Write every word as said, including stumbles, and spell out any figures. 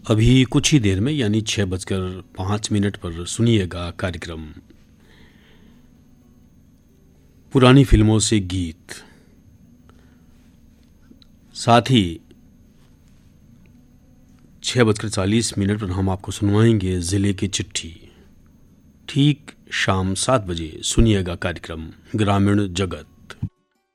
अभी कुछ ही देर में यानी छः बजकर पाँच मिनट पर सुनिएगा कार्यक्रम पुरानी फिल्मों से गीत। साथ ही छः बजकर चालीस मिनट पर हम आपको सुनवाएंगे ज़िले की चिट्ठी। ठीक शाम सात बजे सुनिएगा कार्यक्रम ग्रामीण जगत।